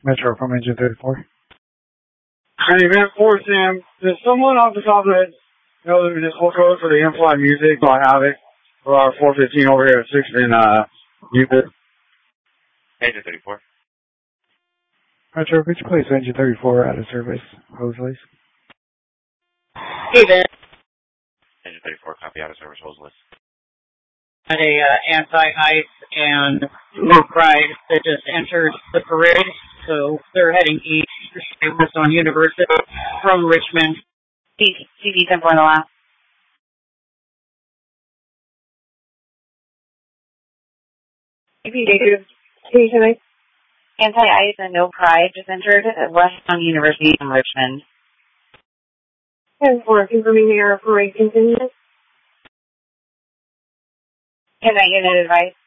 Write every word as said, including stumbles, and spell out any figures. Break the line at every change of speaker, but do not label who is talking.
Metro from engine thirty-four.
And event four, Sam, does someone off the top of the head know the municipal code for the in-flight music? So I have it for our four fifteen over here at six in, uh, Euclid.
Engine thirty-four.
Metro, could you place engine thirty-four out of service, hose list?
Hey, Ben.
Engine thirty-four, copy, out of service, hose list.
Had a uh, anti-ice and low pride that just entered the parade, so they're heading east. They west on University from Richmond.
C D ten four on the left.
Occasionally.
Anti-ice and no pride just entered west on University in Richmond.
ten four, confirming the air parade continues.
Can that unit advise?